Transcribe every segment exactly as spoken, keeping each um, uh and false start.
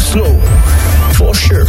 slow, for sure.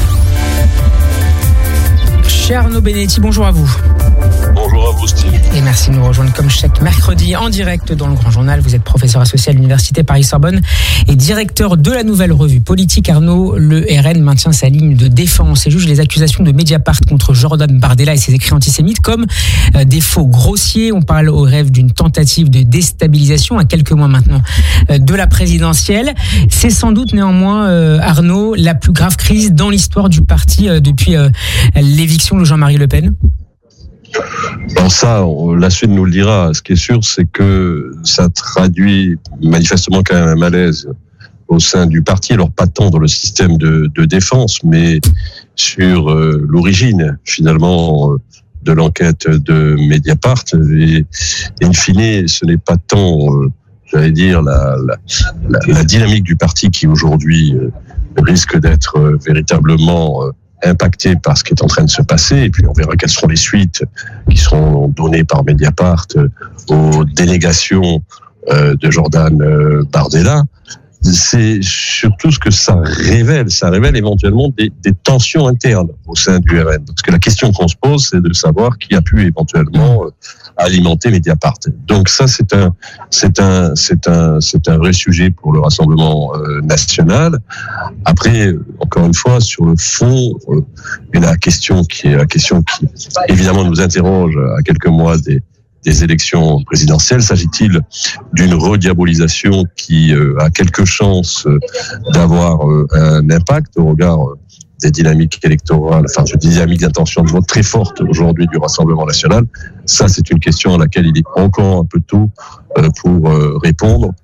Cher Arnaud Benedetti, bonjour à vous. Bonjour à vous, Steve. Et merci de nous rejoindre comme chaque mercredi en direct dans le Grand Journal. Vous êtes professeur associé à l'Université Paris-Sorbonne et directeur de la nouvelle revue politique. Arnaud, le R N maintient sa ligne de défense et juge les accusations de Mediapart contre Jordan Bardella et ses écrits antisémites comme des faux grossiers. On parle au rêve d'une tentative de déstabilisation à quelques mois maintenant de la présidentielle. C'est sans doute néanmoins, Arnaud, la plus grave crise dans l'histoire du parti depuis l'éviction de Jean-Marie Le Pen. Alors ça, la suite nous le dira. Ce qui est sûr, c'est que ça traduit manifestement quand même un malaise au sein du parti. Alors pas tant dans le système de, de défense, mais sur euh, l'origine finalement euh, de l'enquête de Mediapart. Et in fine, ce n'est pas tant, euh, j'allais dire, la, la, la, la dynamique du parti qui aujourd'hui euh, risque d'être euh, véritablement euh, impacté par ce qui est en train de se passer, et puis on verra quelles seront les suites qui seront données par Mediapart aux dénégations de Jordan Bardella. C'est surtout ce que ça révèle. Ça révèle éventuellement des, des tensions internes au sein du R N. Parce que la question qu'on se pose, c'est de savoir qui a pu éventuellement alimenter Mediapart. Donc ça, c'est un, c'est un, c'est un, c'est un vrai sujet pour le Rassemblement euh, national. Après, encore une fois, sur le fond, euh, et la question qui est la question qui évidemment nous interroge à quelques mois des des élections présidentielles, s'agit-il d'une rediabolisation qui euh, a quelques chances euh, d'avoir euh, un impact au regard euh, des dynamiques électorales, enfin, des dynamiques d'intention de vote très fortes aujourd'hui du Rassemblement national? Ça, c'est une question à laquelle il est encore un peu tôt euh, pour euh, répondre.